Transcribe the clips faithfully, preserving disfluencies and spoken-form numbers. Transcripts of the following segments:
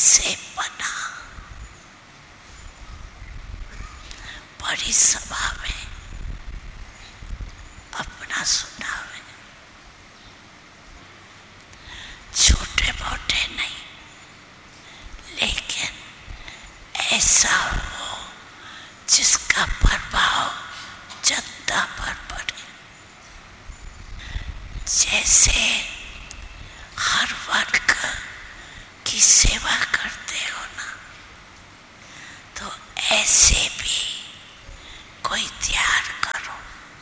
कैसे बना। बड़ी सभा में अपना सुनावे, छोटे मोटे नहीं, लेकिन ऐसा हो जिसका प्रभाव जनता पर पड़े। जैसे हर वर्ग की सेवा करते हो ना, तो ऐसे भी कोई तैयार करो।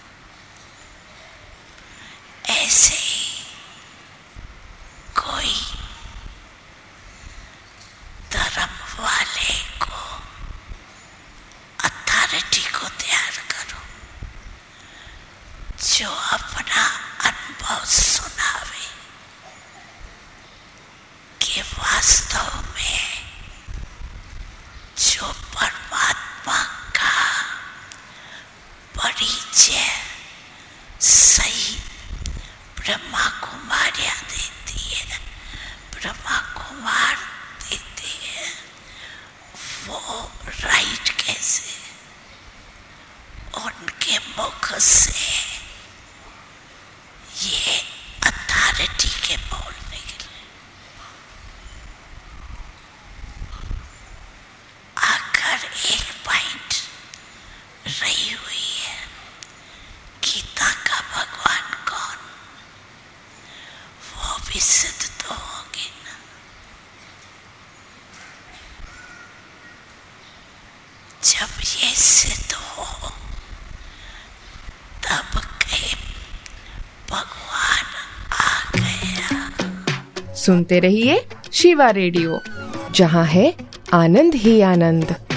ऐसे ही कोई धर्म वाले को, अथॉरिटी को तैयार करो, जो अपना अनुभव सुनावे कि वास्तव में जो परमात्मा का परिचय सही ब्रह्मा कुमारियाँ देती है, ब्रह्मा कुमार देती है, वो राइट कैसे उनके मुख से ये अथॉरिटी के बोलने के लिए। अगर एक पॉइंट रही हुई है गीता का भगवान कौन, वो भी सिद्ध तो होगी ना। जब ये सिद्ध हो तब के भगवान आ गया। सुनते रहिए शिवा रेडियो, जहां है आनंद ही आनंद।